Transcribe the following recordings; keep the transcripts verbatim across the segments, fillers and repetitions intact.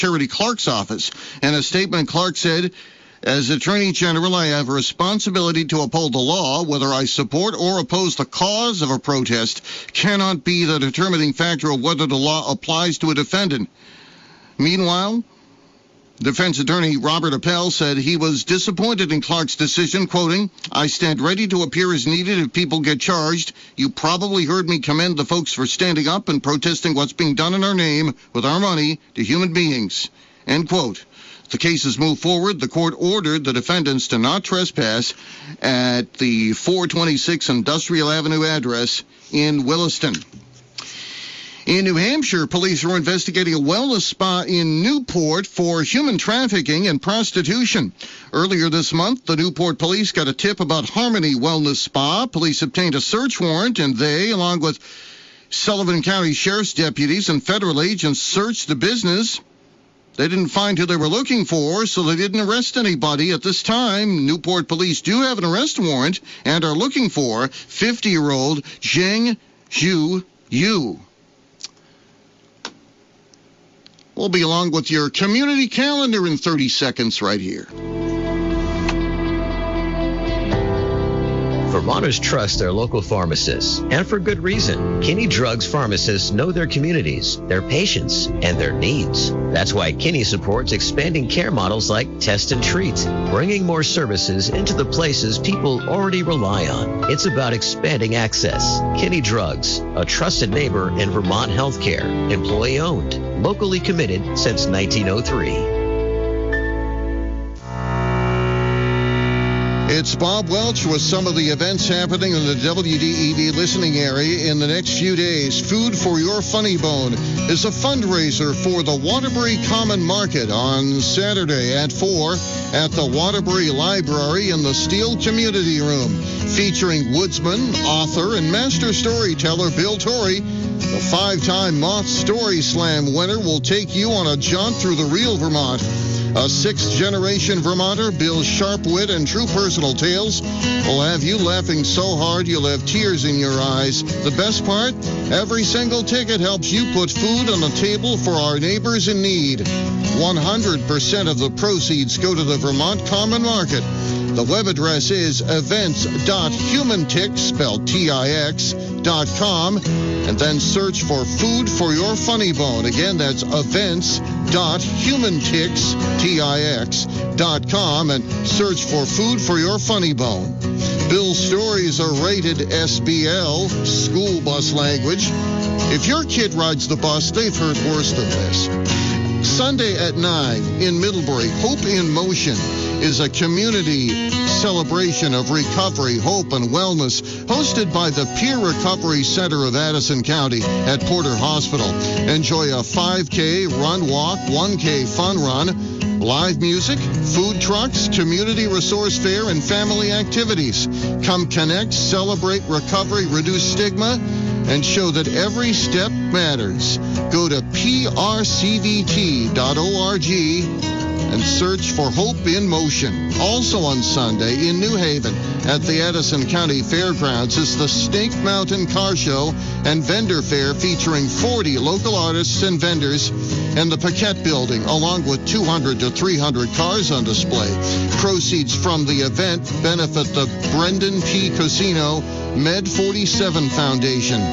Attorney Clark's office. In a statement, Clark said, "As Attorney General, I have a responsibility to uphold the law. Whether I support or oppose the cause of a protest cannot be the determining factor of whether the law applies to a defendant." Meanwhile, defense attorney Robert Appel said he was disappointed in Clark's decision, quoting, "I stand ready to appear as needed if people get charged. You probably heard me commend the folks for standing up and protesting what's being done in our name with our money to human beings." End quote. The cases move forward. The court ordered the defendants to not trespass at the four twenty-six Industrial Avenue address in Williston. In New Hampshire, police are investigating a wellness spa in Newport for human trafficking and prostitution. Earlier this month, the Newport police got a tip about Harmony Wellness Spa. Police obtained a search warrant, and they, along with Sullivan County Sheriff's deputies and federal agents, searched the business. They didn't find who they were looking for, so they didn't arrest anybody. At this time, Newport police do have an arrest warrant and are looking for fifty-year-old Zheng Zhu Yu. We'll be along with your community calendar in thirty seconds right here. Vermonters trust their local pharmacists, and for good reason. Kinney Drugs pharmacists know their communities, their patients, and their needs. That's why Kinney supports expanding care models like Test and Treat, bringing more services into the places people already rely on. It's about expanding access. Kinney Drugs, a trusted neighbor in Vermont healthcare, employee-owned, locally committed since nineteen oh three. It's Bob Welch with some of the events happening in the W D E V listening area in the next few days. Food for Your Funny Bone is a fundraiser for the Waterbury Common Market on Saturday at four at the Waterbury Library in the Steele Community Room, featuring woodsman, author, and master storyteller Bill Torrey. The five-time Moth Story Slam winner will take you on a jaunt through the real Vermont. A sixth-generation Vermonter, Bill's sharp wit and true personal tales will have you laughing so hard you'll have tears in your eyes. The best part? Every single ticket helps you put food on the table for our neighbors in need. one hundred percent of the proceeds go to the Vermont Common Market. The web address is events dot humantix, spelled T I X, dot com, and then search for Food for Your Funny Bone. Again, that's events dot humantix, T I X, dot com, and search for Food for Your Funny Bone. Bill's stories are rated S B L, school bus language. If your kid rides the bus, they've heard worse than this. Sunday at nine in Middlebury, Hope in Motion is a community celebration of recovery, hope, and wellness hosted by the Peer Recovery Center of Addison County at Porter Hospital. Enjoy a five K run walk, one K fun run, live music, food trucks, community resource fair, and family activities. Come connect, celebrate recovery, reduce stigma, and show that every step matters. Go to P R C V T dot org and search for Hope in Motion. Also on Sunday in New Haven at the Addison County Fairgrounds is the Snake Mountain Car Show and Vendor Fair featuring forty local artists and vendors in the Paquette Building, along with two hundred to three hundred cars on display. Proceeds from the event benefit the Brendan P. Casino Med forty-seven Foundation,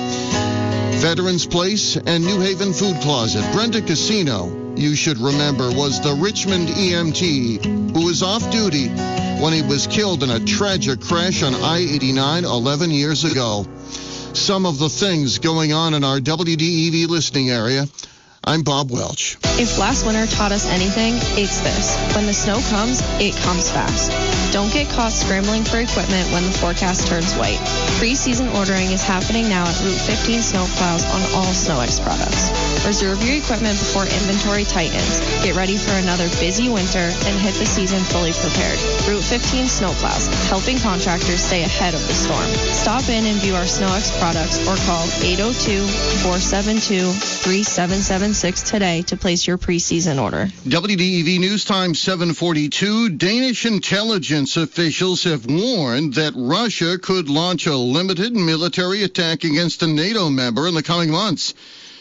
Veterans Place, and New Haven Food Closet. Brenda Casino, you should remember, was the Richmond E M T who was off duty when he was killed in a tragic crash on I eighty-nine eleven years ago. Some of the things going on in our W D E V listening area. I'm Bob Welch. If last winter taught us anything, it's this. When the snow comes, it comes fast. Don't get caught scrambling for equipment when the forecast turns white. Pre-season ordering is happening now at Route fifteen Snowplows on all SnowX products. Reserve your equipment before inventory tightens. Get ready for another busy winter and hit the season fully prepared. Route fifteen Snowplows, helping contractors stay ahead of the storm. Stop in and view our SnowX products or call eight oh two, four seven two, three seven seven six today to place your pre-season order. W D E V News Time seven forty-two. Danish intelligence officials have warned that Russia could launch a limited military attack against a NATO member in the coming months.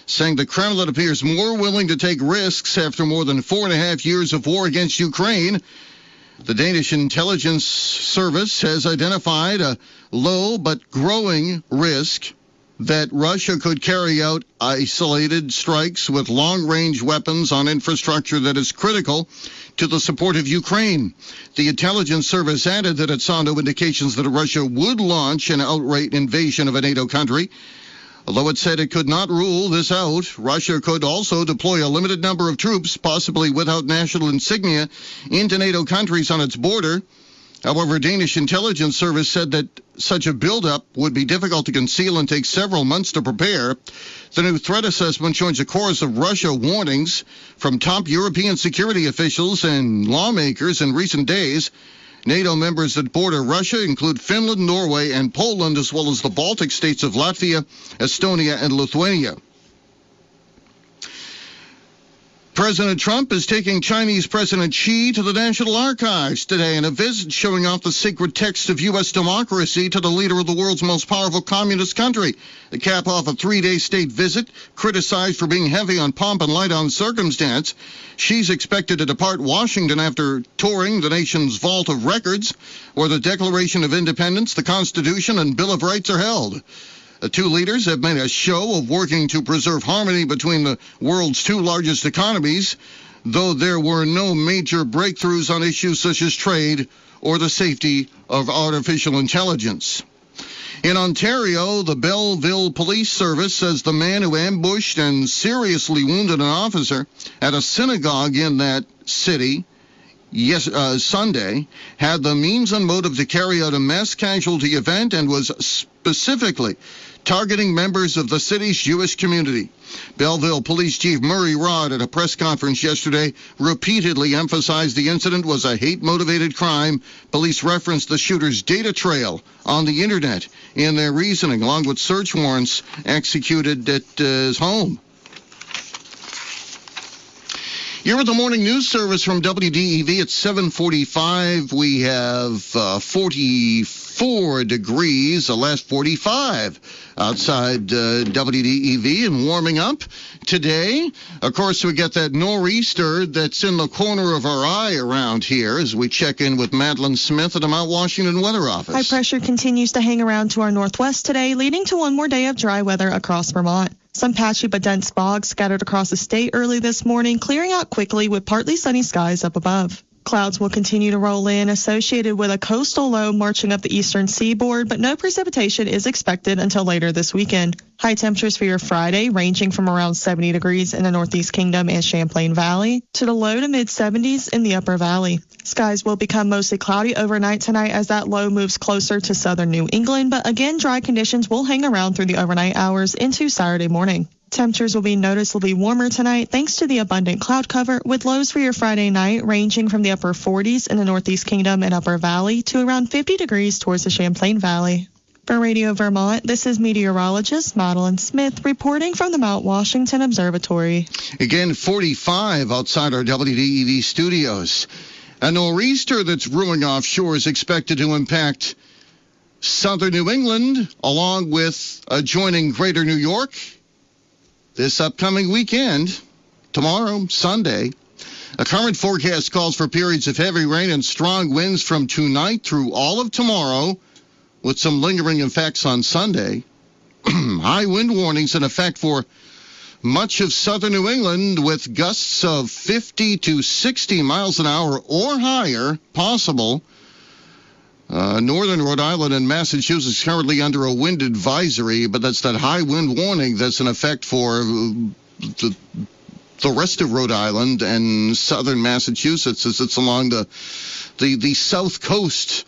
saying the Kremlin appears more willing to take risks after more than four and a half years of war against Ukraine. The Danish intelligence service has identified a low but growing risk that Russia could carry out isolated strikes with long-range weapons on infrastructure that is critical to the support of Ukraine. The intelligence service added that it saw no indications that Russia would launch an outright invasion of a NATO country. Although it said it could not rule this out, Russia could also deploy a limited number of troops, possibly without national insignia, into NATO countries on its border. However, Danish intelligence service said that such a buildup would be difficult to conceal and take several months to prepare. The new threat assessment joins a chorus of Russia warnings from top European security officials and lawmakers in recent days. NATO members that border Russia include Finland, Norway, and Poland, as well as the Baltic states of Latvia, Estonia, and Lithuania. President Trump is taking Chinese President Xi to the National Archives today in a visit showing off the sacred text of U S democracy to the leader of the world's most powerful communist country. The cap off a three-day state visit, criticized for being heavy on pomp and light on circumstance. Xi's expected to depart Washington after touring the nation's vault of records, where the Declaration of Independence, the Constitution, and Bill of Rights are held. The two leaders have made a show of working to preserve harmony between the world's two largest economies, though there were no major breakthroughs on issues such as trade or the safety of artificial intelligence. In Ontario, the Belleville Police Service says the man who ambushed and seriously wounded an officer at a synagogue in that city Yes, uh, Sunday, had the means and motive to carry out a mass casualty event and was specifically targeting members of the city's Jewish community. Belleville Police Chief Murray Rod, at a press conference yesterday, repeatedly emphasized the incident was a hate-motivated crime. Police referenced the shooter's data trail on the internet in their reasoning, along with search warrants executed at uh, his home. Here with the morning news service from W D E V at seven forty-five. We have uh, forty-four degrees, the last forty-five outside uh, W D E V, and warming up today. Of course, we get that nor'easter that's in the corner of our eye around here as we check in with Madeline Smith at the Mount Washington Weather Office. High pressure continues to hang around to our northwest today, leading to one more day of dry weather across Vermont. Some patchy but dense fog scattered across the state early this morning, clearing out quickly with partly sunny skies up above. Clouds will continue to roll in, associated with a coastal low marching up the eastern seaboard, but no precipitation is expected until later this weekend. High temperatures for your Friday ranging from around seventy degrees in the Northeast Kingdom and Champlain Valley to the low to mid seventies in the Upper Valley. Skies will become mostly cloudy overnight tonight as that low moves closer to southern New England, but again, dry conditions will hang around through the overnight hours into Saturday morning. Temperatures will be noticeably warmer tonight thanks to the abundant cloud cover, with lows for your Friday night ranging from the upper forties in the Northeast Kingdom and Upper Valley to around fifty degrees towards the Champlain Valley. For Radio Vermont, this is meteorologist Madeline Smith reporting from the Mount Washington Observatory. Again, forty-five outside our W D E V studios. A nor'easter that's brewing offshore is expected to impact southern New England along with adjoining greater New York this upcoming weekend, tomorrow, Sunday. A current forecast calls for periods of heavy rain and strong winds from tonight through all of tomorrow, with some lingering effects on Sunday. High wind warnings in effect for much of southern New England, with gusts of fifty to sixty miles an hour or higher possible. Uh, northern Rhode Island and Massachusetts currently under a wind advisory, but that's that high wind warning that's in effect for the, the rest of Rhode Island and southern Massachusetts as it's along the, the, the south coast.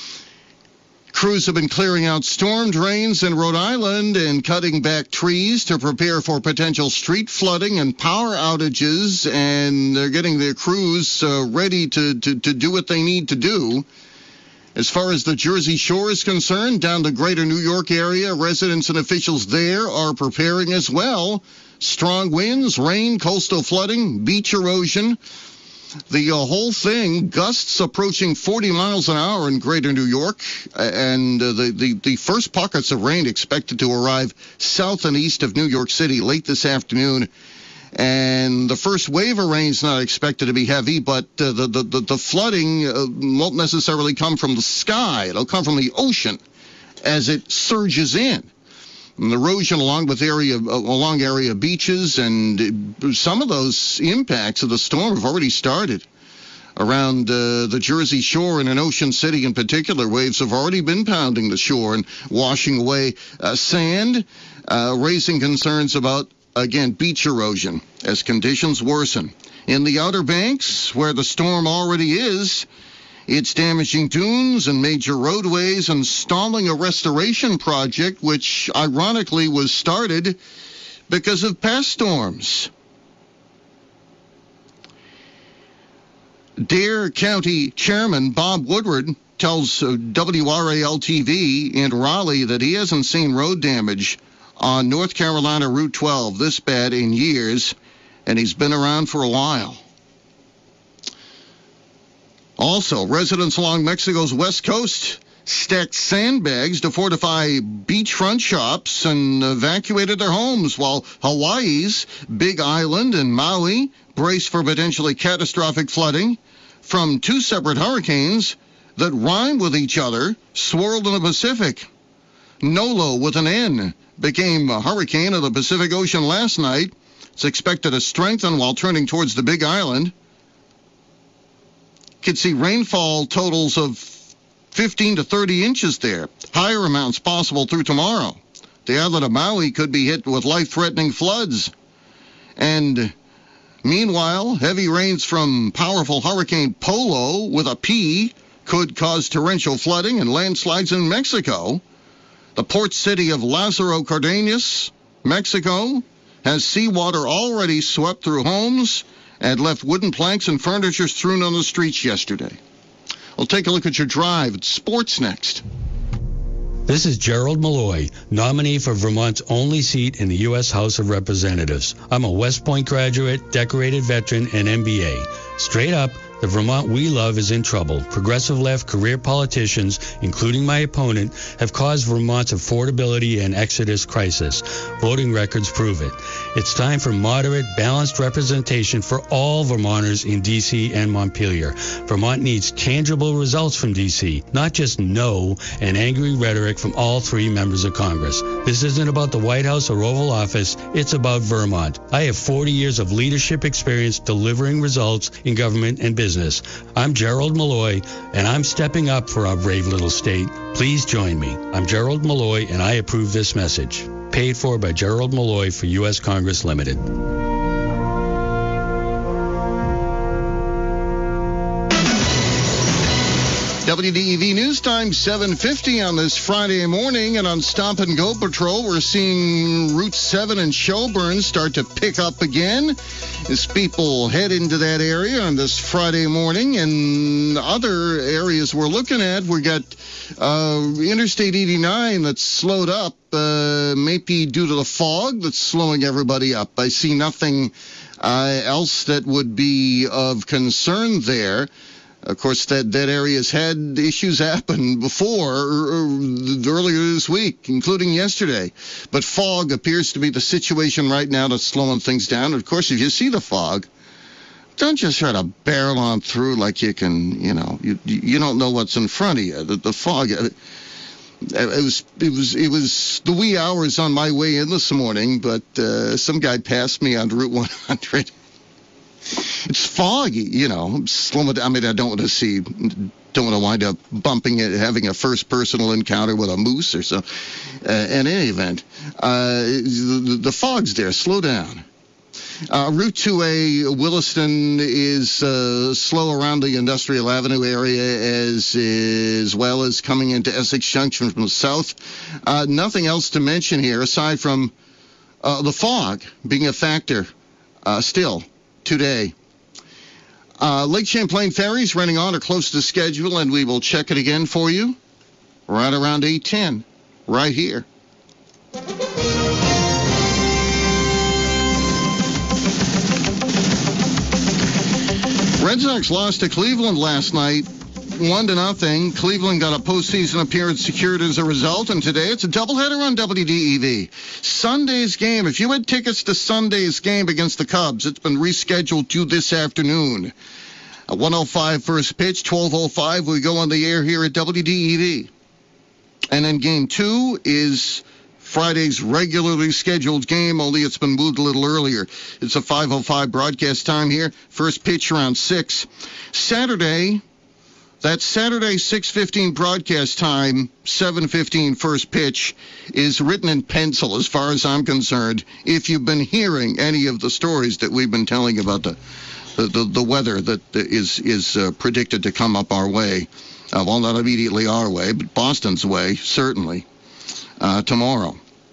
Crews have been clearing out storm drains in Rhode Island and cutting back trees to prepare for potential street flooding and power outages, and they're getting their crews uh, ready to, to, to do what they need to do. As far as the Jersey Shore is concerned, down the greater New York area, residents and officials there are preparing as well. Strong winds, rain, coastal flooding, beach erosion. The uh, whole thing, gusts approaching forty miles an hour in greater New York, and uh, the, the, the first pockets of rain expected to arrive south and east of New York City late this afternoon. And the first wave of rain is not expected to be heavy, but uh, the, the, the, the flooding uh, won't necessarily come from the sky. It'll come from the ocean as it surges in. And erosion along with area along area beaches, and some of those impacts of the storm have already started. Around uh, the Jersey Shore and in Ocean City in particular, waves have already been pounding the shore and washing away uh, sand, uh, raising concerns about, again, beach erosion as conditions worsen. In the Outer Banks, where the storm already is, it's damaging dunes and major roadways and stalling a restoration project, which ironically was started because of past storms. Dare County Chairman Bob Woodward tells uh, W R A L T V in Raleigh that he hasn't seen road damage on North Carolina Route twelve this bad in years, and he's been around for a while. Also, residents along Mexico's west coast stacked sandbags to fortify beachfront shops and evacuated their homes, while Hawaii's Big Island and Maui brace for potentially catastrophic flooding from two separate hurricanes that rhyme with each other swirled in the Pacific. Nolo, with an N, became a hurricane of the Pacific Ocean last night. It's expected to strengthen while turning towards the Big Island. Could see rainfall totals of fifteen to thirty inches there. Higher amounts possible through tomorrow. The island of Maui could be hit with life-threatening floods. And meanwhile, heavy rains from powerful Hurricane Polo with a P could cause torrential flooding and landslides in Mexico. The port city of Lázaro Cárdenas, Mexico, has seawater already swept through homes and left wooden planks and furniture strewn on the streets yesterday. We'll take a look at your drive. It's sports next. This is Gerald Malloy, nominee for Vermont's only seat in the U S House of Representatives. I'm a West Point graduate, decorated veteran, and M B A. Straight up, the Vermont we love is in trouble. Progressive left career politicians, including my opponent, have caused Vermont's affordability and exodus crisis. Voting records prove it. It's time for moderate, balanced representation for all Vermonters in D C and Montpelier. Vermont needs tangible results from D C, not just no and angry rhetoric from all three members of Congress. This isn't about the White House or Oval Office. It's about Vermont. I have forty years of leadership experience delivering results in government and business. Business. I'm Gerald Malloy, and I'm stepping up for our brave little state. Please join me. I'm Gerald Malloy, and I approve this message. Paid for by Gerald Malloy for U S Congress Limited. W D E V News Time, seven fifty on this Friday morning, and on Stop and Go Patrol, we're seeing Route seven in Shelburne start to pick up again as people head into that area on this Friday morning. And other areas we're looking at, we got uh, Interstate eighty-nine that's slowed up, uh, maybe due to the fog that's slowing everybody up. I see nothing uh, else that would be of concern there. Of course, that, that area's had issues happen before, earlier this week, including yesterday. But fog appears to be the situation right now that's slowing things down. And of course, if you see the fog, don't just try to barrel on through like you can, you know, you you don't know what's in front of you. The, the fog, it was, it was, it was the wee hours on my way in this morning, but uh, some guy passed me on Route one hundred. It's foggy, you know. Slow, I mean, I don't want to see, don't want to wind up bumping it, having a first personal encounter with a moose or so. Uh, in any event, uh, the, the fog's there. Slow down. Uh, Route two A, Williston, is uh, slow around the Industrial Avenue area, as as well as coming into Essex Junction from the south. Uh, nothing else to mention here aside from uh, the fog being a factor uh, still today. Uh, Lake Champlain ferries running on or close to schedule, and we will check it again for you right around eight ten, right here. Red Sox lost to Cleveland last night, one to nothing. Cleveland got a postseason appearance secured as a result, and today it's a doubleheader on W D E V. Sunday's game, if you had tickets to Sunday's game against the Cubs, it's been rescheduled to this afternoon. A one oh five first pitch, twelve oh five, we go on the air here at W D E V. And then game two is Friday's regularly scheduled game, only it's been moved a little earlier. It's a five oh five broadcast time here. First pitch around six. Saturday, that Saturday six fifteen broadcast time, seven fifteen first pitch, is written in pencil as far as I'm concerned. If you've been hearing any of the stories that we've been telling about the the, the, the weather that is, is uh, predicted to come up our way. Uh, well, not immediately our way, but Boston's way, certainly. Uh, tomorrow.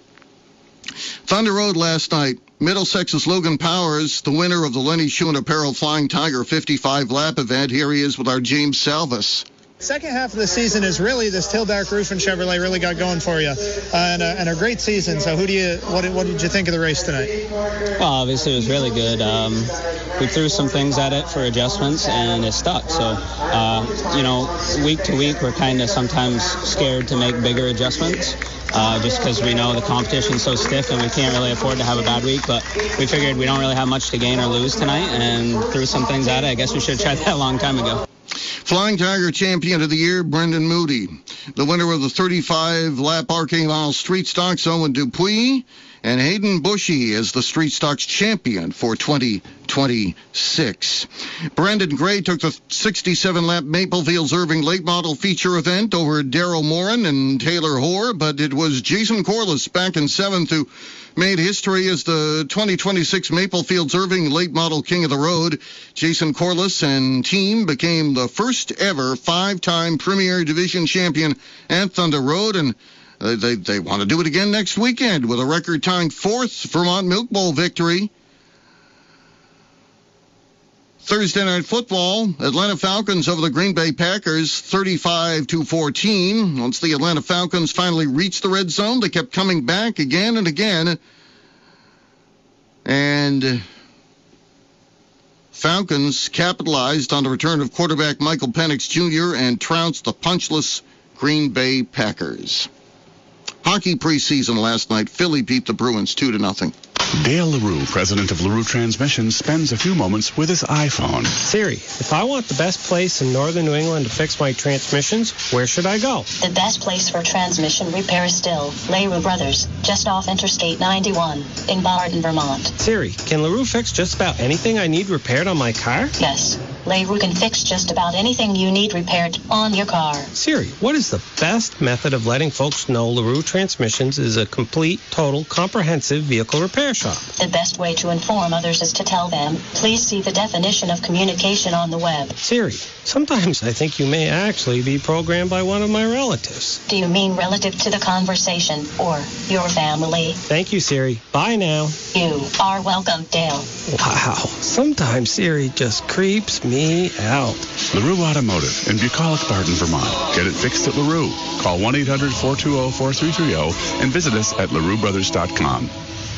Thunder Road last night. Middlesex's Logan Powers, the winner of the Lenny Shuen Apparel Flying Tiger fifty-five lap event. Here he is with our James Salvis. Second half of the season is really this Till Dark Roof and Chevrolet really got going for you, uh, and, a, and a great season. So who do you what did, what did you think of the race tonight? Well, obviously it was really good. Um, we threw some things at it for adjustments, and it stuck. So, uh, you know, week to week we're kind of sometimes scared to make bigger adjustments. Uh, just because we know the competition's so stiff and we can't really afford to have a bad week. But we figured we don't really have much to gain or lose tonight and threw some things at it. I guess we should have tried that a long time ago. Flying Tiger Champion of the Year, Brendan Moody. The winner of the thirty-five lap Arcade Mile Street Stocks, Owen Dupuis. And Hayden Bushy is the Street Stocks champion for twenty twenty-six. Brandon Gray took the sixty-seven lap Maple Fields Irving late model feature event over Darryl Morin and Taylor Hoare, but it was Jason Corliss back in seventh who made history as the twenty twenty-six Maple Fields Irving late model king of the road. Jason Corliss and team became the first ever five-time Premier Division champion at Thunder Road, and They, they, they want to do it again next weekend with a record-tying fourth Vermont Milk Bowl victory. Thursday Night Football, Atlanta Falcons over the Green Bay Packers, thirty-five to fourteen. Once the Atlanta Falcons finally reached the red zone, they kept coming back again and again. And Falcons capitalized on the return of quarterback Michael Penix Junior and trounced the punchless Green Bay Packers. Hockey preseason last night. Philly beat the Bruins two to nothing. Dale LaRue, president of LaRue Transmission, spends a few moments with his iPhone. Siri, if I want the best place in northern New England to fix my transmissions, where should I go? The best place for transmission repair is still LaRue Brothers, just off Interstate ninety-one in Barton, Vermont. Siri, can LaRue fix just about anything I need repaired on my car? Yes, LaRue can fix just about anything you need repaired on your car. Siri, what is the best method of letting folks know LaRue Transmissions is a complete, total, comprehensive vehicle repair shop? The best way to inform others is to tell them, please see the definition of communication on the web. Siri, sometimes I think you may actually be programmed by one of my relatives. Do you mean relative to the conversation or your family? Thank you, Siri. Bye now. You are welcome, Dale. Wow, sometimes Siri just creeps me out. LaRue Automotive in Bucolic, Barton, Vermont. Get it fixed at LaRue. Call one eight hundred four two zero four three three zero and visit us at LaRue Brothers dot com.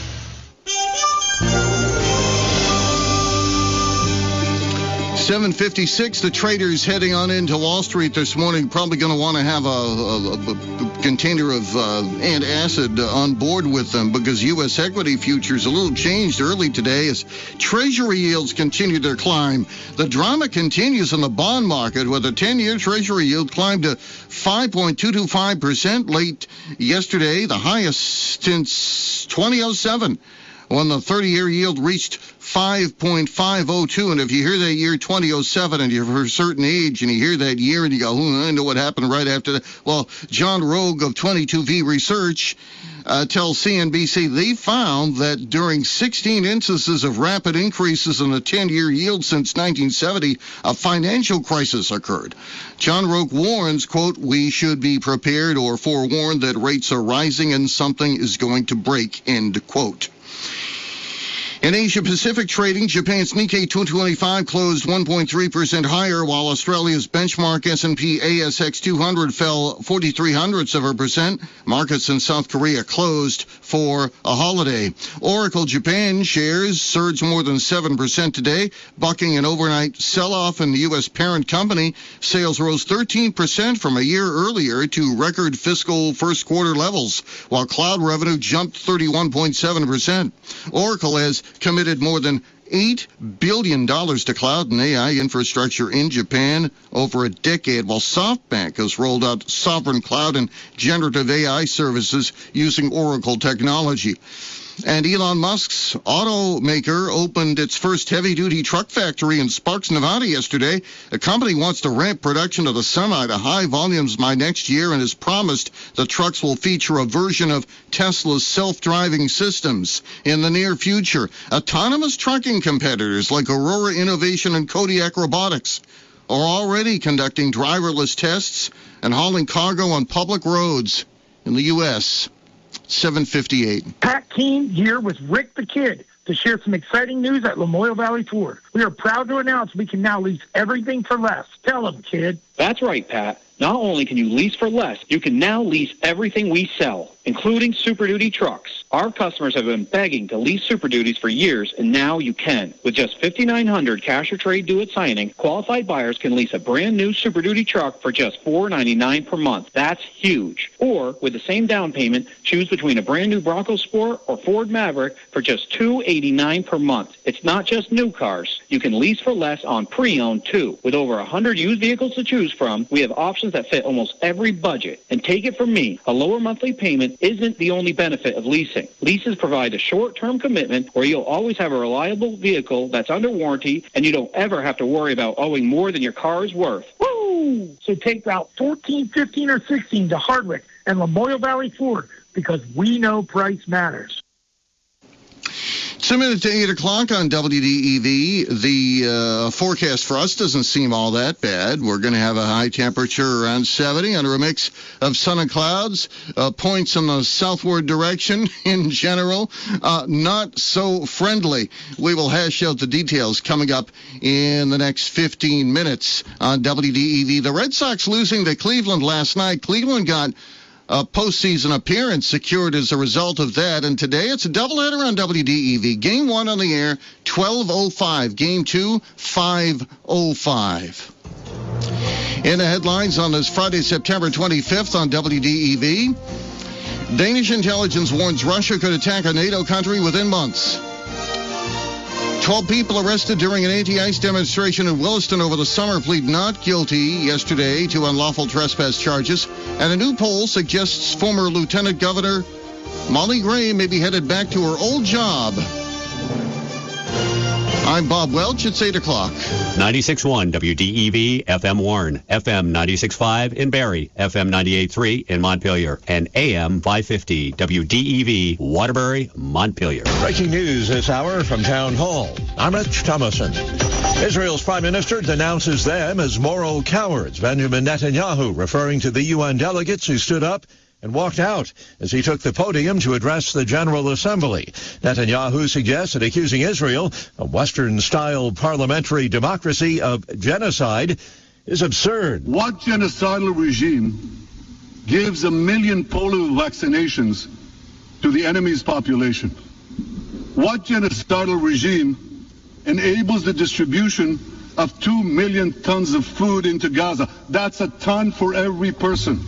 seven fifty-six, the traders heading on into Wall Street this morning, probably going to want to have a, a, a container of uh, antacid on board with them because U S equity futures a little changed early today as Treasury yields continue their climb. The drama continues in the bond market with a ten-year Treasury yield climbed to five point two two five percent late yesterday, the highest since twenty oh seven. When the thirty-year yield reached five point five oh two, and if you hear that year twenty oh seven and you're a certain age and you hear that year and you go, hmm, I know what happened right after that. Well, John Rogue of twenty-two V Research uh, tells C N B C they found that during sixteen instances of rapid increases in the ten-year yield since nineteen seventy, a financial crisis occurred. John Rogue warns, quote, we should be prepared or forewarned that rates are rising and something is going to break, end quote. In Asia-Pacific trading, Japan's Nikkei two twenty-five closed one point three percent higher, while Australia's benchmark S and P A S X two hundred fell forty-three hundredths of a percent. Markets in South Korea closed for a holiday. Oracle Japan shares surged more than seven percent today, bucking an overnight sell-off in the U S parent company. Sales rose thirteen percent from a year earlier to record fiscal first quarter levels, while cloud revenue jumped thirty-one point seven percent. Oracle has committed more than eight billion dollars to cloud and A I infrastructure in Japan over a decade, while SoftBank has rolled out sovereign cloud and generative A I services using Oracle technology. And Elon Musk's automaker opened its first heavy-duty truck factory in Sparks, Nevada yesterday. The company wants to ramp production of the Semi to high volumes by next year and has promised the trucks will feature a version of Tesla's self-driving systems in the near future. Autonomous trucking competitors like Aurora Innovation and Kodiak Robotics are already conducting driverless tests and hauling cargo on public roads in the U S seven fifty-eight. Pat Keene here with Rick the Kid to share some exciting news at Lamoille Valley Ford. We are proud to announce we can now lease everything for less. Tell them, kid. That's right, Pat. Not only can you lease for less, you can now lease everything we sell, including Super Duty trucks. Our customers have been begging to lease Super Duties for years, and now you can. With just five thousand nine hundred dollars cash or trade due at signing, qualified buyers can lease a brand new Super Duty truck for just four dollars and ninety-nine cents per month. That's huge. Or, with the same down payment, choose between a brand new Bronco Sport or Ford Maverick for just two dollars and eighty-nine cents per month. It's not just new cars. You can lease for less on pre-owned, too. With over one hundred used vehicles to choose from, we have options that fit almost every budget. And take it from me, a lower monthly payment isn't the only benefit of leasing. Leases provide a short-term commitment where you'll always have a reliable vehicle that's under warranty, and you don't ever have to worry about owing more than your car is worth. Woo! So take Route fourteen, fifteen, or sixteen to Hardwick and Lamoille Valley Ford, because we know price matters. It's a minute to eight o'clock on W D E V. The uh, forecast for us doesn't seem all that bad. We're going to have a high temperature around seventy under a mix of sun and clouds. Uh, points in the southward direction in general, uh, not so friendly. We will hash out the details coming up in the next fifteen minutes on W D E V. The Red Sox losing to Cleveland last night. Cleveland got a postseason appearance secured as a result of that. And today it's a doubleheader on W D E V. Game one on the air, twelve oh five. Game two, five oh five. In the headlines on this Friday, September twenty-fifth on W D E V, Danish intelligence warns Russia could attack a NATO country within months. twelve people arrested during an anti-ICE demonstration in Williston over the summer plead not guilty yesterday to unlawful trespass charges. And a new poll suggests former Lieutenant Governor Molly Gray may be headed back to her old job. I'm Bob Welch. It's eight o'clock. ninety-six point one W D E V, F M Warren, F M ninety-six point five in Barrie, F M ninety-eight point three in Montpelier, and A M five fifty W D E V, Waterbury, Montpelier. Breaking news this hour from Town Hall. I'm Rich Thomason. Israel's prime minister denounces them as moral cowards. Benjamin Netanyahu referring to the U N delegates who stood up and walked out as he took the podium to address the General Assembly. Netanyahu suggested accusing Israel, a Western-style parliamentary democracy, of genocide is absurd. What genocidal regime gives a million polio vaccinations to the enemy's population? What genocidal regime enables the distribution of two million tons of food into Gaza? That's a ton for every person.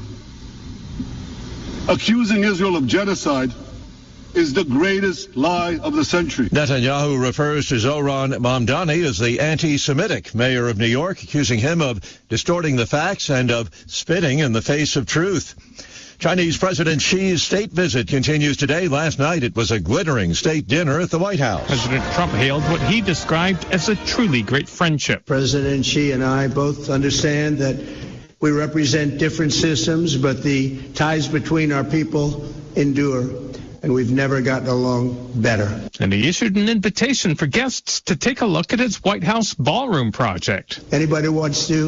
Accusing Israel of genocide is the greatest lie of the century. Netanyahu refers to Zohran Mamdani as the anti-Semitic mayor of New York, accusing him of distorting the facts and of spitting in the face of truth. Chinese President Xi's state visit continues today. Last night it was a glittering state dinner at the White House. President Trump hailed what he described as a truly great friendship. President Xi and I both understand that we represent different systems, but the ties between our people endure, and we've never gotten along better. And he issued an invitation for guests to take a look at his White House ballroom project. Anybody who wants to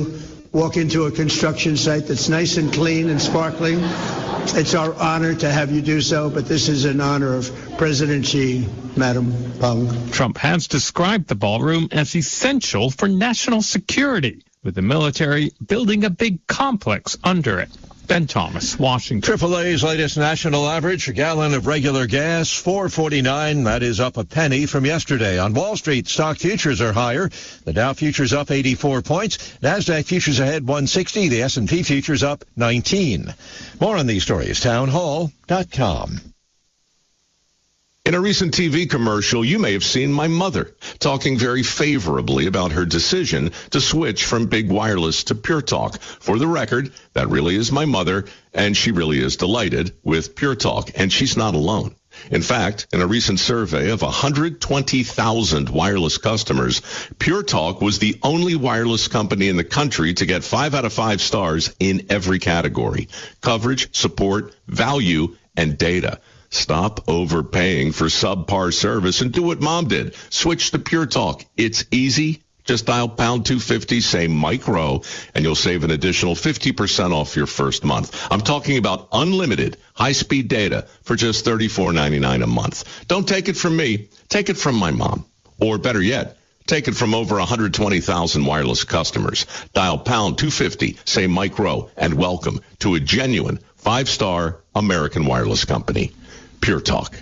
walk into a construction site that's nice and clean and sparkling. It's our honor to have you do so, but this is in honor of President Xi, Madam Peng. Trump has described the ballroom as essential for national security, with the military building a big complex under it. Ben Thomas, Washington. triple A's latest national average, a gallon of regular gas, four forty-nine. That is up a penny from yesterday. On Wall Street, stock futures are higher. The Dow futures up eighty-four points. NASDAQ futures ahead one sixty. The S and P futures up nineteen. More on these stories, town hall dot com. In a recent T V commercial, you may have seen my mother talking very favorably about her decision to switch from big wireless to Pure Talk. For the record, that really is my mother, and she really is delighted with Pure Talk, and she's not alone. In fact, in a recent survey of one hundred twenty thousand wireless customers, Pure Talk was the only wireless company in the country to get five out of five stars in every category: coverage, support, value, and data. Stop overpaying for subpar service and do what Mom did. Switch to Pure Talk. It's easy. Just dial pound two fifty, say micro, and you'll save an additional fifty percent off your first month. I'm talking about unlimited high-speed data for just thirty-four ninety-nine a month. Don't take it from me. Take it from my mom. Or better yet, take it from over one hundred twenty thousand wireless customers. Dial pound two fifty, say micro, and welcome to a genuine five-star American wireless company. Pure Talk.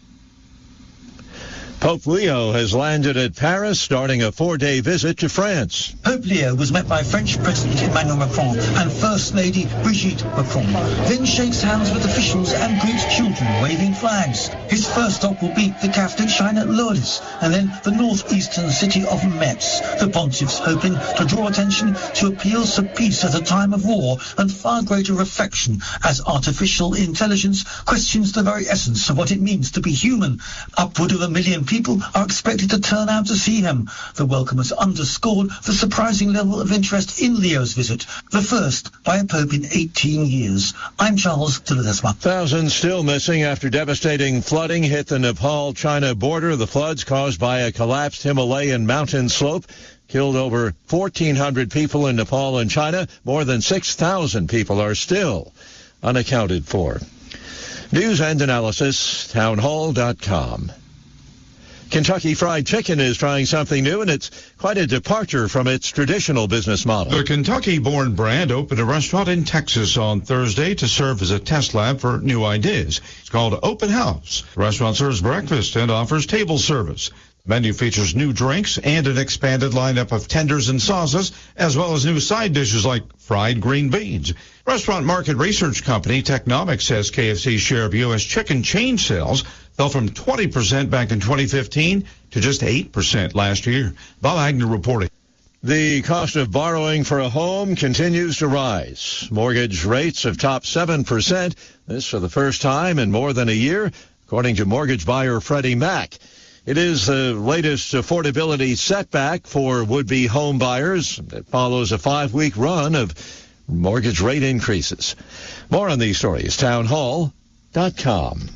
Pope Leo has landed at Paris, starting a four-day visit to France. Pope Leo was met by French President Emmanuel Macron and First Lady Brigitte Macron, then shakes hands with officials and greets children waving flags. His first stop will be the Catholic shrine at Lourdes and then the northeastern city of Metz. The pontiff's hoping to draw attention to appeals for peace at a time of war and far greater affection as artificial intelligence questions the very essence of what it means to be human. Upward of a million people are expected to turn out to see him. The welcomers underscored the surprising level of interest in Leo's visit, the first by a pope in eighteen years. I'm Charles de Ledesma. Thousands still missing after devastating flooding hit the Nepal-China border. The floods caused by a collapsed Himalayan mountain slope killed over fourteen hundred people in Nepal and China. More than six thousand people are still unaccounted for. News and analysis, town hall dot com. Kentucky Fried Chicken is trying something new, and it's quite a departure from its traditional business model. The Kentucky-born brand opened a restaurant in Texas on Thursday to serve as a test lab for new ideas. It's called Open House. The restaurant serves breakfast and offers table service. The menu features new drinks and an expanded lineup of tenders and sauces, as well as new side dishes like fried green beans. Restaurant market research company Technomic says K F C's share of U S chicken chain sales fell from twenty percent back in twenty fifteen to just eight percent last year. Bob Agnew reporting. The cost of borrowing for a home continues to rise. Mortgage rates have topped seven percent. This for the first time in more than a year, according to mortgage buyer Freddie Mac. It is the latest affordability setback for would-be home buyers. It follows a five-week run of mortgage rate increases. More on these stories, town hall dot com.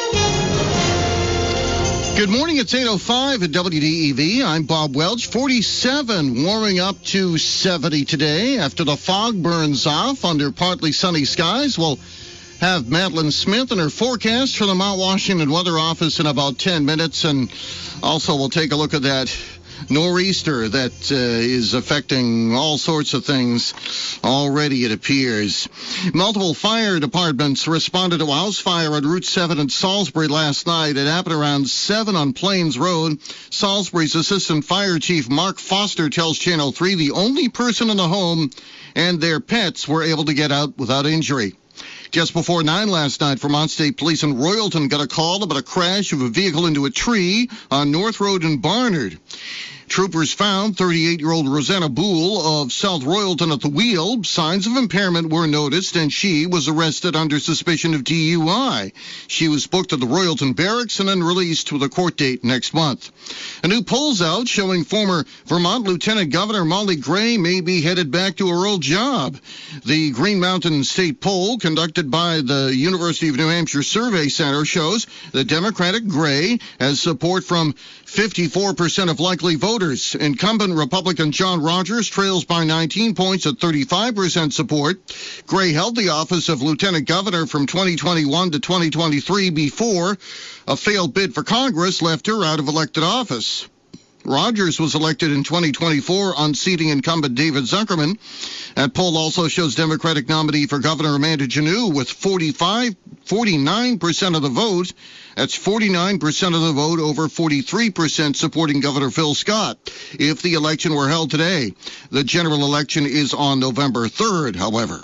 Good morning. It's eight oh five at W D E V. I'm Bob Welch. forty-seven warming up to seventy today after the fog burns off under partly sunny skies. We'll have Madeline Smith and her forecast for the Mount Washington Weather Office in about ten minutes. And also we'll take a look at that nor'easter that uh, is affecting all sorts of things already, it appears. Multiple fire departments responded to a house fire on Route seven in Salisbury last night. It happened around seven on Plains Road. Salisbury's Assistant Fire Chief Mark Foster tells Channel three the only person in the home and their pets were able to get out without injury. Just before nine last night, Vermont State Police in Royalton got a call about a crash of a vehicle into a tree on North Road in Barnard. Troopers found thirty-eight-year-old Rosanna Boole of South Royalton at the wheel. Signs of impairment were noticed, and she was arrested under suspicion of D U I. She was booked at the Royalton Barracks and then released with a court date next month. A new poll's out showing former Vermont Lieutenant Governor Molly Gray may be headed back to her old job. The Green Mountain State poll, conducted by the University of New Hampshire Survey Center, shows that Democratic Gray has support from fifty-four percent of likely voters voters. Incumbent Republican John Rogers trails by nineteen points at thirty-five percent support. Gray held the office of lieutenant governor from twenty twenty-one to twenty twenty-three before a failed bid for Congress left her out of elected office. Rogers was elected in twenty twenty-four, unseating incumbent David Zuckerman. That poll also shows Democratic nominee for governor Amanda Janot with forty-five, forty-nine percent of the vote. That's forty-nine percent of the vote over forty-three percent supporting Governor Phil Scott. If the election were held today, the general election is on November third, however.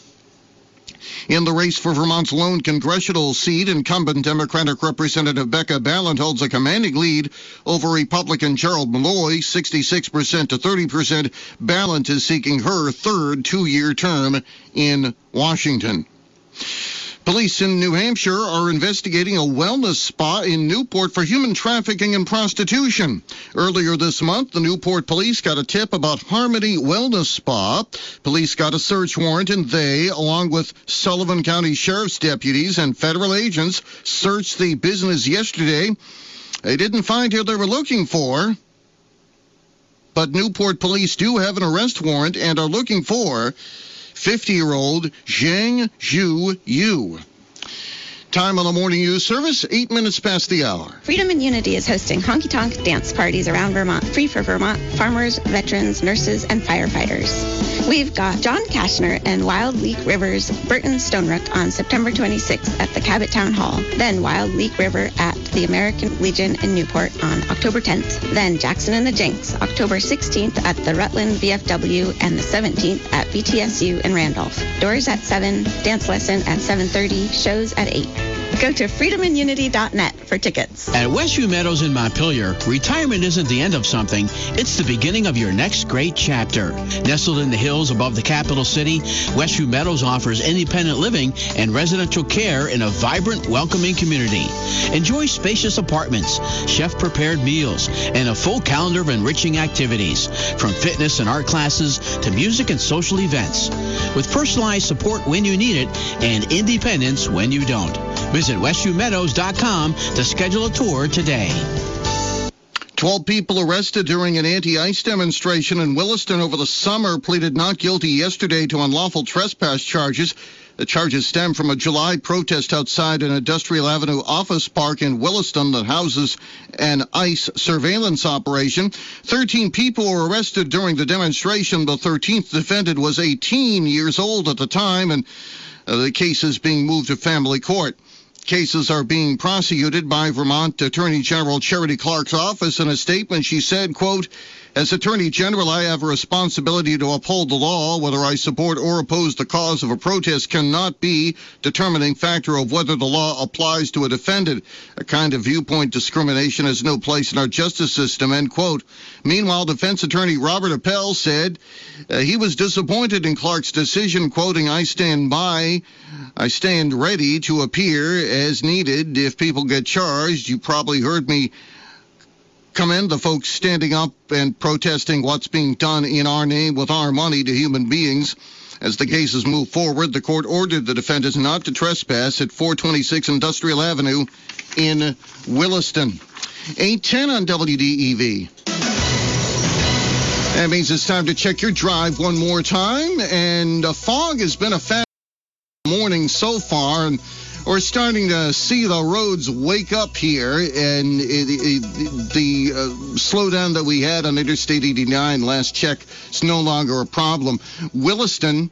In the race for Vermont's lone congressional seat, incumbent Democratic Representative Becca Balint holds a commanding lead over Republican Gerald Malloy, sixty-six percent to thirty percent. Balint is seeking her third two-year term in Washington. Police in New Hampshire are investigating a wellness spa in Newport for human trafficking and prostitution. Earlier this month, the Newport police got a tip about Harmony Wellness Spa. Police got a search warrant, and they, along with Sullivan County Sheriff's deputies and federal agents, searched the business yesterday. They didn't find who they were looking for, but Newport police do have an arrest warrant and are looking for fifty-year-old Zhang Zhu Yu. Time on the morning news service, eight minutes past the hour. Freedom and Unity is hosting honky-tonk dance parties around Vermont, free for Vermont farmers, veterans, nurses, and firefighters. We've got John Kashner and Wild Leak River's Burton Stonerook on September twenty-sixth at the Cabot Town Hall. Then Wild Leak River at the American Legion in Newport on October tenth. Then Jackson and the Jinx, October sixteenth at the Rutland V F W and the seventeenth at V T S U in Randolph. Doors at seven, dance lesson at seven thirty, shows at eight. Go to freedom and unity dot net for tickets. At Westview Meadows in Montpelier, retirement isn't the end of something, it's the beginning of your next great chapter. Nestled in the hills above the capital city, Westview Meadows offers independent living and residential care in a vibrant, welcoming community. Enjoy spacious apartments, chef-prepared meals, and a full calendar of enriching activities, from fitness and art classes to music and social events. With personalized support when you need it and independence when you don't. Visit westview meadows dot com to schedule a tour today. Twelve people arrested during an anti-ICE demonstration in Williston over the summer pleaded not guilty yesterday to unlawful trespass charges. The charges stem from a July protest outside an Industrial Avenue office park in Williston that houses an ICE surveillance operation. Thirteen people were arrested during the demonstration. The thirteenth defendant was eighteen years old at the time, and uh, the case is being moved to family court. Cases are being prosecuted by Vermont Attorney General Charity Clark's office. In a statement, she said, quote, "As Attorney General, I have a responsibility to uphold the law. Whether I support or oppose the cause of a protest cannot be determining factor of whether the law applies to a defendant. A kind of viewpoint discrimination has no place in our justice system," end quote. Meanwhile, defense attorney Robert Appel said uh, he was disappointed in Clark's decision, quoting, "I stand by, I stand ready to appear as needed if people get charged. You probably heard me commend the folks standing up and protesting what's being done in our name with our money to human beings." As the cases move forward, the court ordered the defendants not to trespass at four twenty-six Industrial Avenue in Williston. eight ten on W D E V. That means it's time to check your drive one more time, and uh, fog has been a fast morning so far, and we're starting to see the roads wake up here, and it, it, the uh, slowdown that we had on Interstate eighty-nine last check is no longer a problem. Williston,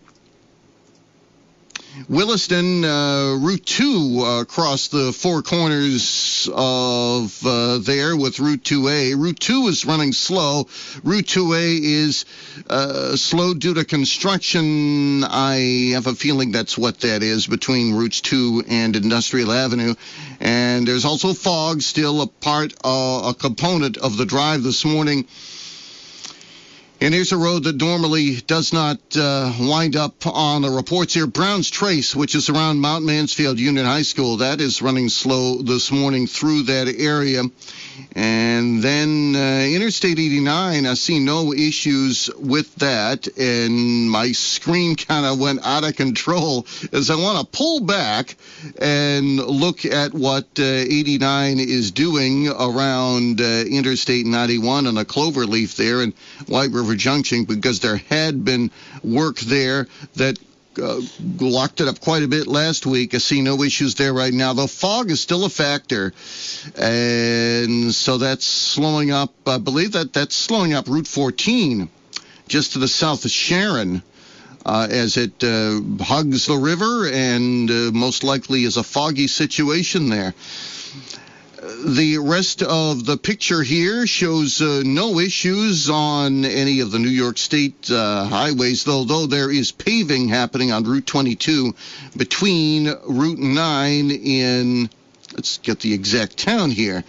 Williston, uh, Route two uh, across the four corners of uh, there with Route two A. Route two is running slow. Route two A is uh, slow due to construction. I have a feeling that's what that is between Routes two and Industrial Avenue. And there's also fog, still a part, uh, a component of the drive this morning. And here's a road that normally does not uh, wind up on the reports here. Brown's Trace, which is around Mount Mansfield Union High School, that is running slow this morning through that area. And then uh, Interstate eighty-nine, I see no issues with that. And my screen kind of went out of control as I want to pull back and look at what uh, eighty-nine is doing around uh, Interstate ninety-one and a cloverleaf there in White River Junction, because there had been work there that uh, locked it up quite a bit last week. I see no issues there right now. The fog is still a factor, and so that's slowing up. I believe that that's slowing up Route fourteen just to the south of Sharon uh, as it uh, hugs the river, and uh, most likely is a foggy situation there. The rest of the picture here shows uh, no issues on any of the New York State uh, highways, though, though there is paving happening on Route twenty-two between Route nine in, let's get the exact town here.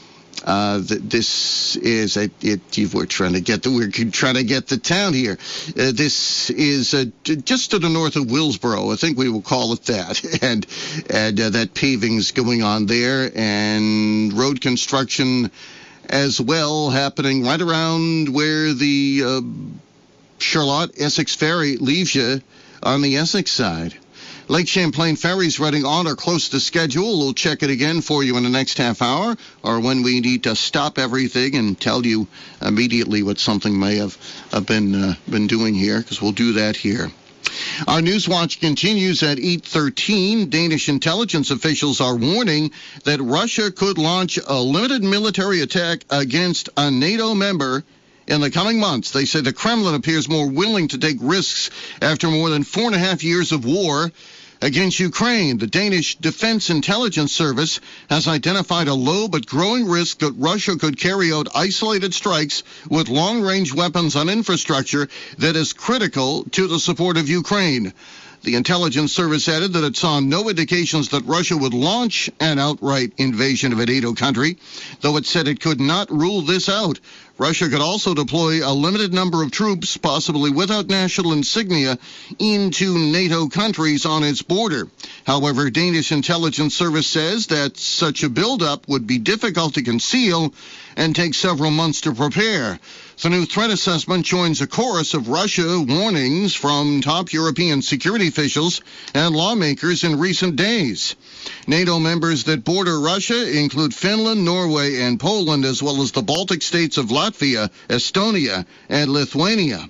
Uh, th- this is a, it, we're trying to get the we're trying to get the town here. Uh, this is uh, just to the north of Willsboro, I think we will call it that, and and uh, that paving's going on there, and road construction as well happening right around where the uh, Charlotte Essex Ferry leaves you on the Essex side. Lake Champlain Ferry's running on or close to schedule. We'll check it again for you in the next half hour, or when we need to stop everything and tell you immediately what something may have, have been uh, been doing here, because we'll do that here. Our News Watch continues at eight thirteen. Danish intelligence officials are warning that Russia could launch a limited military attack against a NATO member in the coming months. They say the Kremlin appears more willing to take risks after more than four and a half years of war against Ukraine. The Danish Defense Intelligence Service has identified a low but growing risk that Russia could carry out isolated strikes with long-range weapons on infrastructure that is critical to the support of Ukraine. The intelligence service added that it saw no indications that Russia would launch an outright invasion of a NATO country, though it said it could not rule this out. Russia could also deploy a limited number of troops, possibly without national insignia, into NATO countries on its border. However, Danish intelligence service says that such a buildup would be difficult to conceal and take several months to prepare. The new threat assessment joins a chorus of Russia warnings from top European security officials and lawmakers in recent days. NATO members that border Russia include Finland, Norway, and Poland, as well as the Baltic states of Latvia, Estonia, and Lithuania.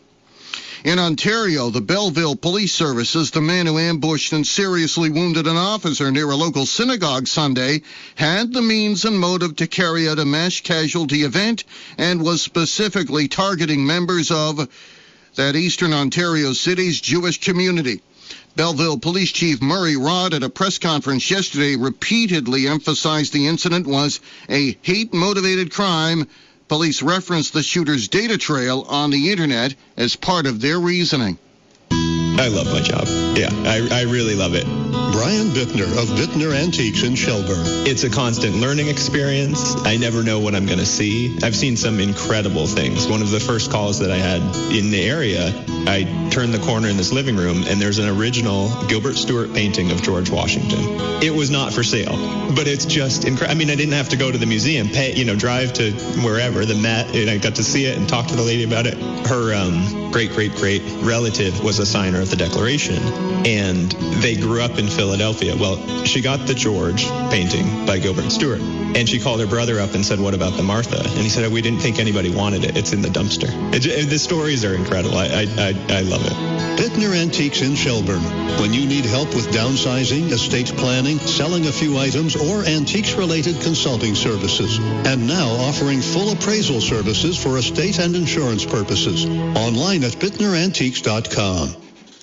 In Ontario, the Belleville Police Services, the man who ambushed and seriously wounded an officer near a local synagogue Sunday, had the means and motive to carry out a mass casualty event and was specifically targeting members of that eastern Ontario city's Jewish community. Belleville Police Chief Murray Rod at a press conference yesterday repeatedly emphasized the incident was a hate-motivated crime. Police referenced the shooter's data trail on the internet as part of their reasoning. I love my job. Yeah, I, I really love it. Brian Bittner of Bittner Antiques in Shelburne. It's a constant learning experience. I never know what I'm going to see. I've seen some incredible things. One of the first calls that I had in the area, I turned the corner in this living room, and there's an original Gilbert Stuart painting of George Washington. It was not for sale, but it's just incredible. I mean, I didn't have to go to the museum, pay, you know, drive to wherever, the Met, and I got to see it and talk to the lady about it. Her um, great-great-great relative was a signer of the Declaration, and they grew up in Philadelphia. Well, she got the George painting by Gilbert Stuart, and she called her brother up and said, "What about the Martha?" And he said, "We didn't think anybody wanted it. It's in the dumpster." It, it, the stories are incredible. I, I, I, I love it. Bittner Antiques in Shelburne. When you need help with downsizing, estate planning, selling a few items, or antiques-related consulting services. And now offering full appraisal services for estate and insurance purposes. Online at bittner antiques dot com.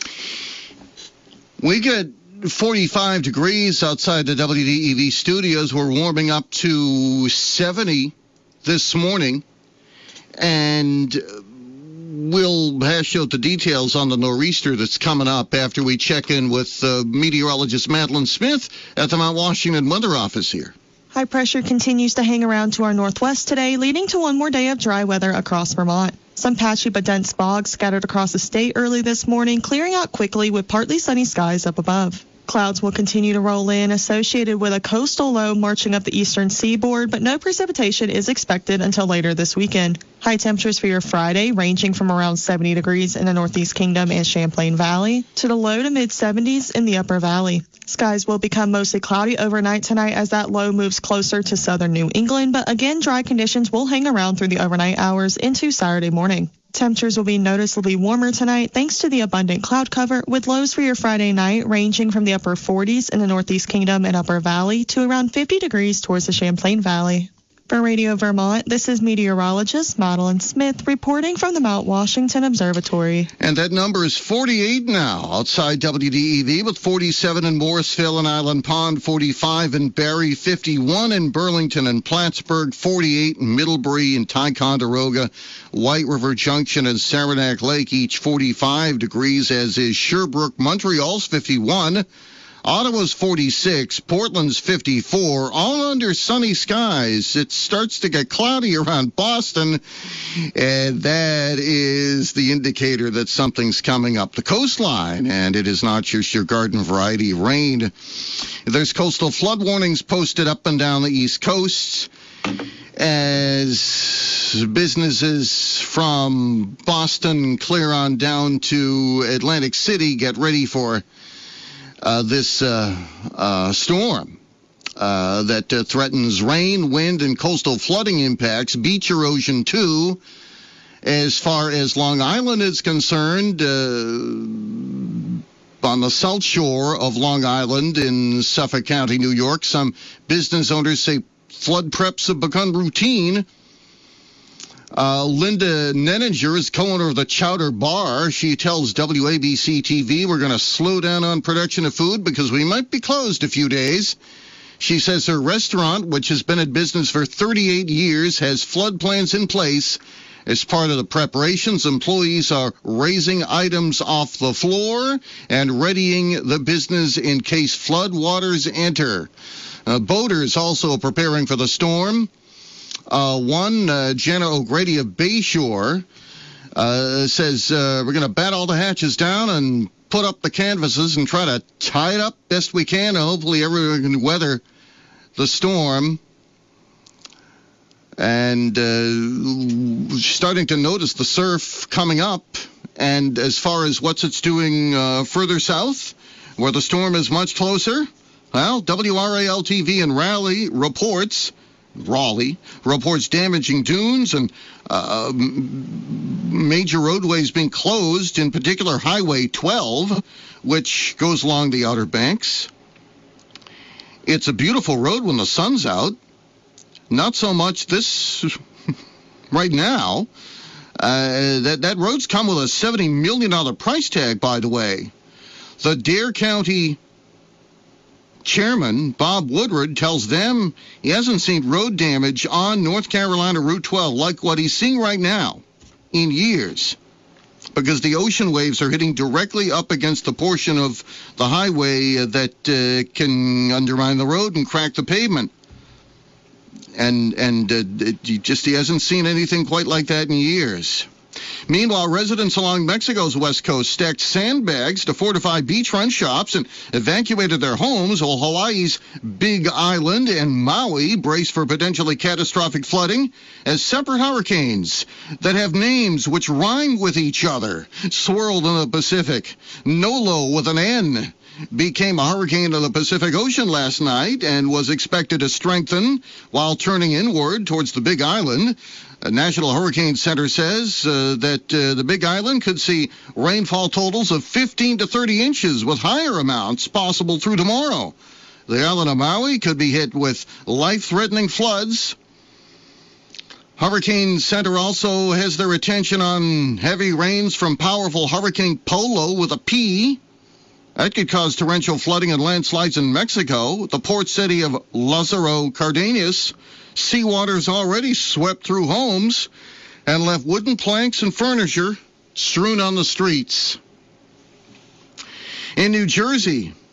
We get forty-five degrees outside the W D E V studios. We're warming up to seventy this morning. And we'll hash out the details on the nor'easter that's coming up after we check in with uh, meteorologist Madeline Smith at the Mount Washington Weather Office here. High pressure continues to hang around to our northwest today, leading to one more day of dry weather across Vermont. Some patchy but dense fog scattered across the state early this morning, clearing out quickly with partly sunny skies up above. Clouds will continue to roll in, associated with a coastal low marching up the eastern seaboard, but no precipitation is expected until later this weekend. High temperatures for your Friday ranging from around seventy degrees in the Northeast Kingdom and Champlain Valley to the low to mid seventies in the Upper Valley. Skies will become mostly cloudy overnight tonight as that low moves closer to southern New England, but again, dry conditions will hang around through the overnight hours into Saturday morning. Temperatures will be noticeably warmer tonight thanks to the abundant cloud cover, with lows for your Friday night ranging from the upper forties in the Northeast Kingdom and Upper Valley to around fifty degrees towards the Champlain Valley. For Radio Vermont, this is meteorologist Madeline Smith reporting from the Mount Washington Observatory. And that number is forty-eight now outside W D E V, with forty-seven in Morrisville and Island Pond, forty-five in Barrie, fifty-one in Burlington and Plattsburgh, forty-eight in Middlebury and Ticonderoga, White River Junction and Saranac Lake, each forty-five degrees, as is Sherbrooke. Montreal's fifty-one. Ottawa's forty-six, Portland's fifty-four, all under sunny skies. It starts to get cloudy around Boston, and that is the indicator that something's coming up the coastline, and it is not just your garden variety rain. There's coastal flood warnings posted up and down the East Coast as businesses from Boston clear on down to Atlantic City get ready for Uh, this uh, uh, storm uh, that uh, threatens rain, wind, and coastal flooding impacts, beach erosion, too. As far as Long Island is concerned, uh, on the south shore of Long Island in Suffolk County, New York, some business owners say flood preps have become routine. Uh, Linda Nenninger is co-owner of the Chowder Bar. She tells W A B C T V we're going to slow down on production of food because we might be closed a few days. She says her restaurant, which has been in business for thirty-eight years, has flood plans in place. As part of the preparations, employees are raising items off the floor and readying the business in case flood waters enter. Uh, boaters also preparing for the storm. Uh, one, uh, Jenna O'Grady of Bayshore, uh, says uh, we're going to bat all the hatches down and put up the canvases and try to tie it up best we can, and hopefully everyone can weather the storm. And uh, starting to notice the surf coming up. And as far as what's it's doing uh, further south, where the storm is much closer, well, W R A L T V in Raleigh reports Raleigh reports damaging dunes and uh, major roadways being closed, in particular Highway twelve, which goes along the Outer Banks. It's a beautiful road when the sun's out. Not so much this right now. Uh, that, that road's come with a seventy million dollars price tag, by the way. The Dare County Chairman Bob Woodward tells them he hasn't seen road damage on North Carolina Route twelve like what he's seeing right now in years, because the ocean waves are hitting directly up against the portion of the highway that uh, can undermine the road and crack the pavement. And and uh, it, just he hasn't seen anything quite like that in years. Meanwhile, residents along Mexico's west coast stacked sandbags to fortify beachfront shops and evacuated their homes, while Hawaii's Big Island and Maui brace for potentially catastrophic flooding as separate hurricanes that have names which rhyme with each other swirled in the Pacific. Nolo, with an N, became a hurricane in the Pacific Ocean last night and was expected to strengthen while turning inward towards the Big Island. The National Hurricane Center says uh, that uh, the Big Island could see rainfall totals of fifteen to thirty inches, with higher amounts possible through tomorrow. The island of Maui could be hit with life-threatening floods. Hurricane Center also has their attention on heavy rains from powerful Hurricane Polo with a P. That could cause torrential flooding and landslides in Mexico. The port city of Lázaro Cárdenas, seawater's already swept through homes and left wooden planks and furniture strewn on the streets. In New Jersey,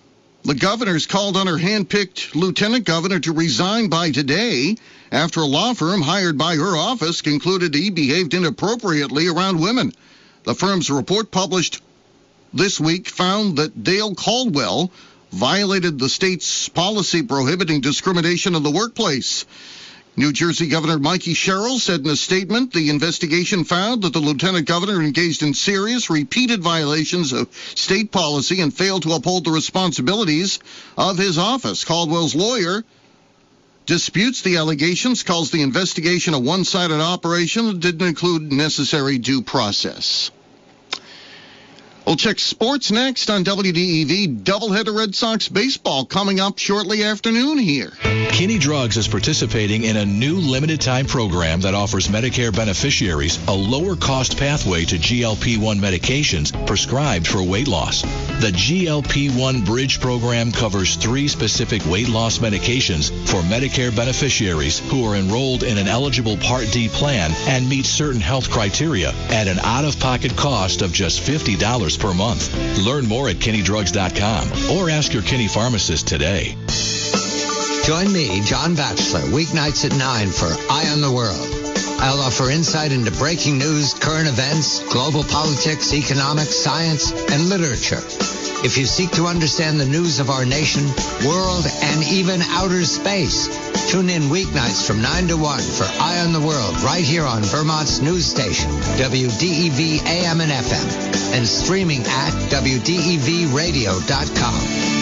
The governor's called on her hand-picked lieutenant governor to resign by today after a law firm hired by her office concluded he behaved inappropriately around women. The firm's report published this week found that Dale Caldwell violated the state's policy prohibiting discrimination in the workplace. New Jersey Governor Mikey Sherrill said in a statement the investigation found that the lieutenant governor engaged in serious, repeated violations of state policy and failed to uphold the responsibilities of his office. Caldwell's lawyer disputes the allegations, calls the investigation a one-sided operation that didn't include necessary due process. We'll check sports next on W D E V. Doubleheader Red Sox baseball coming up shortly after noon here. Kinney Drugs is participating in a new limited-time program that offers Medicare beneficiaries a lower-cost pathway to G L P one medications prescribed for weight loss. The G L P one Bridge program covers three specific weight loss medications for Medicare beneficiaries who are enrolled in an eligible Part D plan and meet certain health criteria at an out-of-pocket cost of just fifty dollars per month. Learn more at Kinney Drugs dot com or ask your Kinney pharmacist today. Join me, John Batchelor, weeknights at nine for Eye on the World. I'll offer insight into breaking news, current events, global politics, economics, science, and literature. If you seek to understand the news of our nation, world, and even outer space, tune in weeknights from nine to one for Eye on the World right here on Vermont's news station, W D E V A M and F M, and streaming at W D E V radio dot com.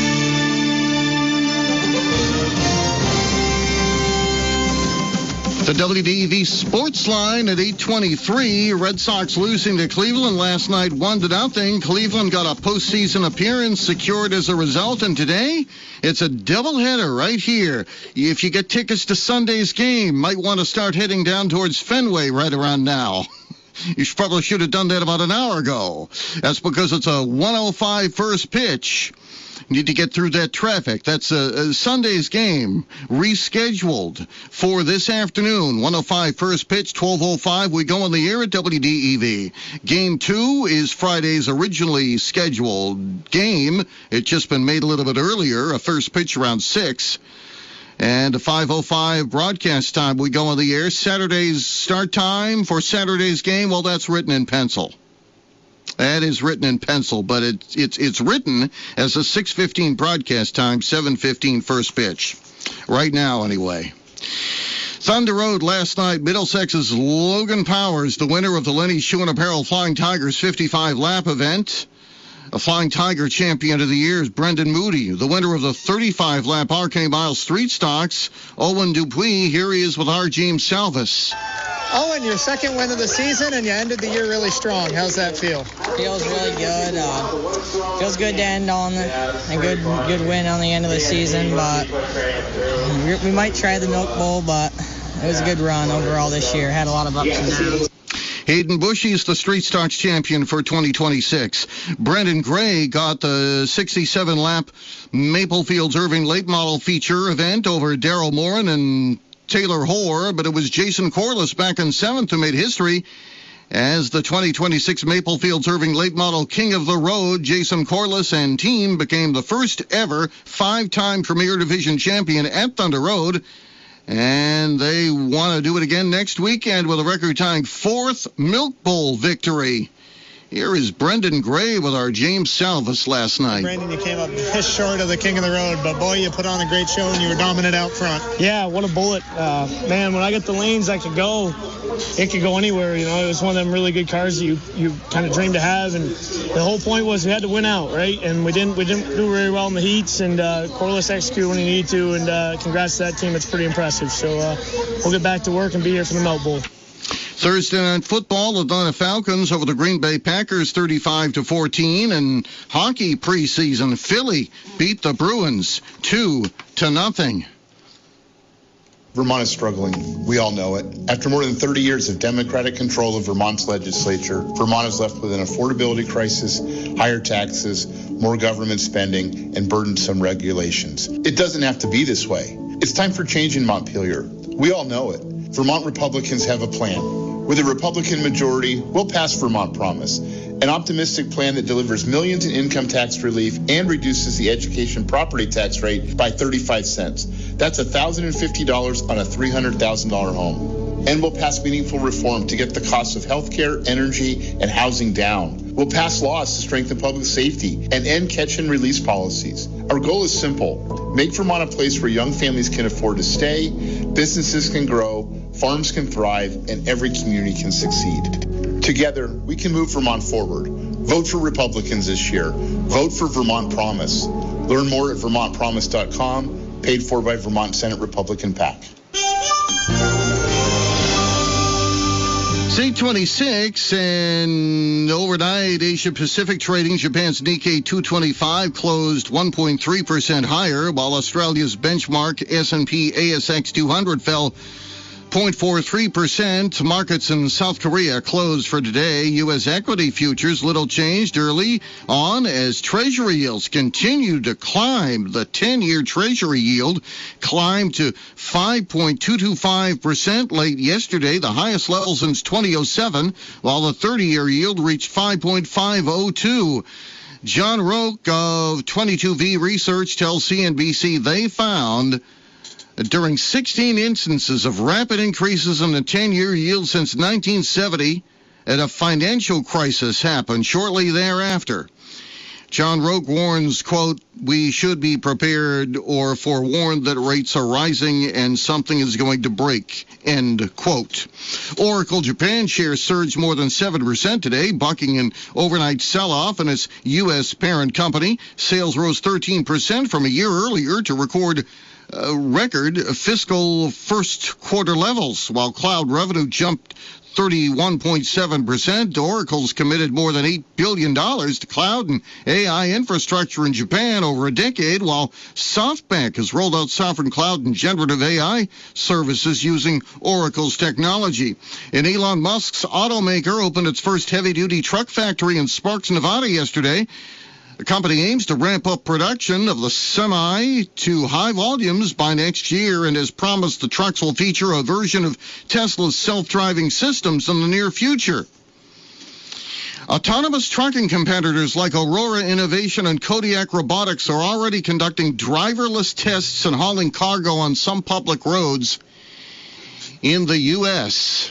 The W D E V Sports Line at eight twenty-three. Red Sox losing to Cleveland last night, one to nothing. Cleveland got a postseason appearance secured as a result, and today it's a doubleheader right here. If you get tickets to Sunday's game, might want to start heading down towards Fenway right around now. You probably should have done that about an hour ago. That's because it's a one oh five first pitch. Need to get through that traffic. That's a, a Sunday's game rescheduled for this afternoon. one oh five first pitch, twelve oh five. We go on the air at W D E V. Game two is Friday's originally scheduled game. It's just been made a little bit earlier, a first pitch around six. And a five oh five broadcast time. We go on the air. Saturday's start time for Saturday's game, well, that's written in pencil. That is written in pencil, but it's it's it's written as a six fifteen broadcast time, seven fifteen first pitch. Right now, anyway. Thunder Road last night, Middlesex's Logan Powers, the winner of the Lenny Schuhen Apparel Flying Tigers fifty-five lap event. A Flying Tiger champion of the year is Brendan Moody, the winner of the thirty-five lap R K Miles Street Stocks. Owen Dupuis, here he is with our James Salvis. Owen, your second win of the season, and you ended the year really strong. How's that feel? Feels really good. Uh, feels good to end on a good good win on the end of the season, but we might try the Milk Bowl, but it was a good run overall this year. Had a lot of ups and downs. Hayden Bushy is the Street Stocks champion for twenty twenty-six. Brendan Gray got the sixty-seven lap Maple Fields Irving late model feature event over Daryl Morin and Taylor Hoare, but it was Jason Corliss back in seventh who made history as the twenty twenty-six Maple Fields Irving Late Model King of the Road. Jason Corliss and team became the first ever five-time Premier Division champion at Thunder Road, and they want to do it again next weekend with a record-tying fourth Milk Bowl victory. Here is Brendan Gray with our James Salvis last night. Brandon, you came up just short of the king of the road, but boy, you put on a great show and you were dominant out front. Yeah, what a bullet. Uh, man, when I get the lanes I could go, it could go anywhere. You know, it was one of them really good cars that you, you kind of dreamed to have, and the whole point was we had to win out, right? And we didn't we didn't do very well in the heats, and uh, Corliss executed when he needed to, and uh, congrats to that team. It's pretty impressive. So uh, we'll get back to work and be here for the Milk Bowl. Thursday night football, Atlanta Falcons over the Green Bay Packers thirty-five to fourteen, and hockey preseason, Philly beat the Bruins two to nothing. Vermont is struggling. We all know it. After more than thirty years of Democratic control of Vermont's legislature, Vermont is left with an affordability crisis, higher taxes, more government spending, and burdensome regulations. It doesn't have to be this way. It's time for change in Montpelier. We all know it. Vermont Republicans have a plan. With a Republican majority, we'll pass Vermont Promise, an optimistic plan that delivers millions in income tax relief and reduces the education property tax rate by thirty-five cents. That's one thousand fifty dollars on a three hundred thousand dollars home. And we'll pass meaningful reform to get the cost of health care, energy, and housing down. We'll pass laws to strengthen public safety and end catch and release policies. Our goal is simple. Make Vermont a place where young families can afford to stay, businesses can grow, farms can thrive, and every community can succeed. Together, we can move Vermont forward. Vote for Republicans this year. Vote for Vermont Promise. Learn more at vermont promise dot com, paid for by Vermont Senate Republican PAC. It's eight twenty-six, and overnight Asia Pacific trading, Japan's Nikkei two twenty-five closed one point three percent higher, while Australia's benchmark S and P A S X two hundred fell zero point four three percent. Markets in South Korea closed for today. U S equity futures little changed early on as Treasury yields continue to climb. The ten-year Treasury yield climbed to five point two two five percent late yesterday, the highest level since two thousand seven, while the thirty-year yield reached five point five oh two. John Roque of twenty-two V Research tells C N B C they found during sixteen instances of rapid increases in the ten-year yield since nineteen seventy, and a financial crisis happened shortly thereafter. John Roque warns, quote, we should be prepared or forewarned that rates are rising and something is going to break, end quote. Oracle Japan shares surged more than seven percent today, bucking an overnight sell-off in its U S parent company. Sales rose thirteen percent from a year earlier to record Uh, record fiscal first quarter levels, while cloud revenue jumped thirty-one point seven percent. Oracle's committed more than eight billion dollars to cloud and A I infrastructure in Japan over a decade, while SoftBank has rolled out sovereign cloud and generative A I services using Oracle's technology. And Elon Musk's automaker opened its first heavy-duty truck factory in Sparks, Nevada yesterday. The company aims to ramp up production of the Semi to high volumes by next year and has promised the trucks will feature a version of Tesla's self-driving systems in the near future. Autonomous trucking competitors like Aurora Innovation and Kodiak Robotics are already conducting driverless tests and hauling cargo on some public roads in the U S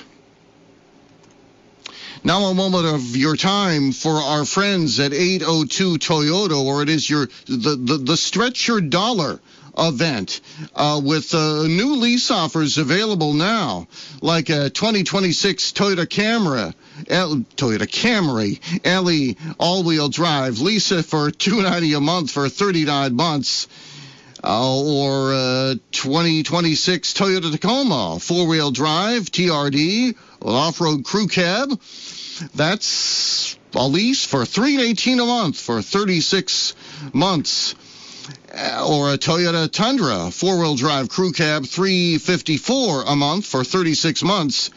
Now a moment of your time for our friends at eight oh two Toyota, or it is your the, the, the Stretch Your Dollar event uh, with uh, new lease offers available now, like a twenty twenty-six Toyota Camry, L, Toyota Camry L E all-wheel drive. Lease it for two hundred ninety dollars a month for thirty-nine months. Uh, or uh, twenty twenty-six Toyota Tacoma four-wheel drive T R D off-road crew cab. That's a lease for three hundred eighteen dollars a month for thirty-six months. Uh, or a Toyota Tundra four-wheel drive crew cab, three hundred fifty-four dollars a month for thirty-six months.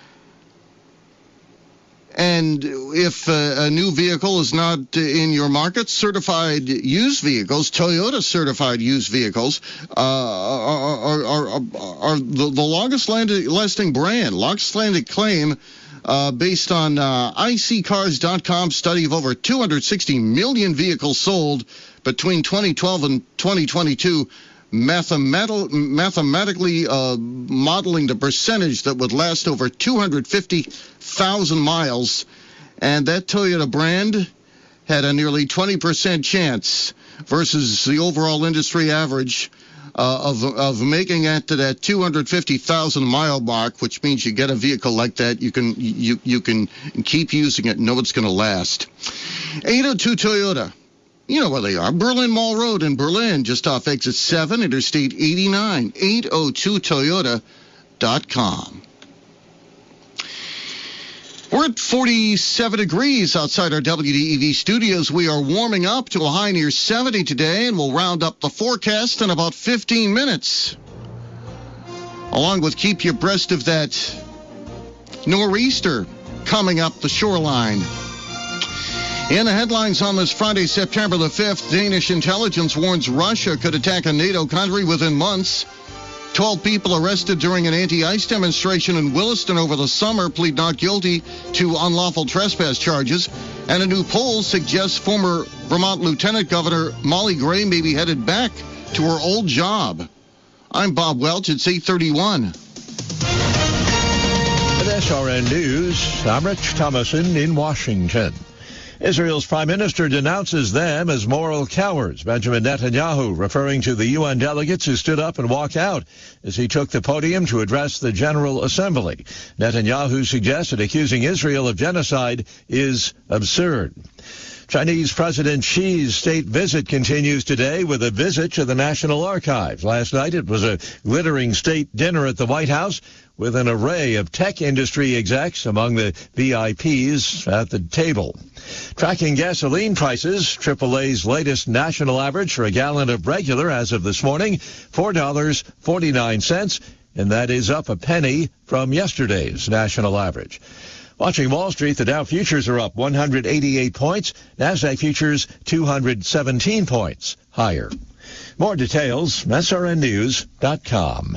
And if uh, a new vehicle is not in your market, certified used vehicles, Toyota certified used vehicles, uh, are, are, are, are the, the longest lasting brand, longest lasting claim, uh, based on uh, I C cars dot com study of over two hundred sixty million vehicles sold between twenty twelve and twenty twenty-two. Mathematical, mathematically uh, modeling the percentage that would last over two hundred fifty thousand miles. And that Toyota brand had a nearly twenty percent chance versus the overall industry average uh, of of making it to that two hundred fifty thousand mile mark, which means you get a vehicle like that, you can you you can keep using it and know it's going to last. eight oh two Toyota. You know where they are. Berlin Mall Road in Berlin, just off exit seven, Interstate eighty-nine, eight oh two Toyota dot com. We're at forty-seven degrees outside our W D E V studios. We are warming up to a high near seventy today, and we'll round up the forecast in about fifteen minutes. Along with keep you abreast of that nor'easter coming up the shoreline. In the headlines on this Friday, September the fifth, Danish intelligence warns Russia could attack a NATO country within months. twelve people arrested during an anti-ICE demonstration in Williston over the summer plead not guilty to unlawful trespass charges. And a new poll suggests former Vermont Lieutenant Governor Molly Gray may be headed back to her old job. I'm Bob Welch. It's eight thirty-one. At S R N News, I'm Rich Thomason in Washington. Israel's prime minister denounces them as moral cowards. Benjamin Netanyahu referring to the U N delegates who stood up and walked out as he took the podium to address the General Assembly. Netanyahu suggested accusing Israel of genocide is absurd. Chinese President Xi's state visit continues today with a visit to the National Archives. Last night it was a glittering state dinner at the White House with an array of tech industry execs among the V I Ps at the table. Tracking gasoline prices, triple A's latest national average for a gallon of regular as of this morning, four dollars and forty-nine cents, and that is up a penny from yesterday's national average. Watching Wall Street, the Dow futures are up one hundred eighty-eight points, NASDAQ futures two hundred seventeen points higher. More details, S R N news dot com.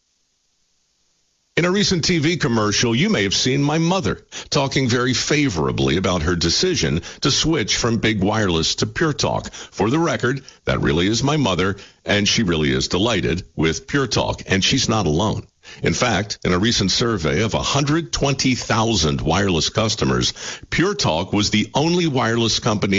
In a recent T V commercial, you may have seen my mother talking very favorably about her decision to switch from big wireless to Pure Talk. For the record, that really is my mother, and she really is delighted with Pure Talk, and she's not alone. In fact, in a recent survey of one hundred twenty thousand wireless customers, Pure Talk was the only wireless company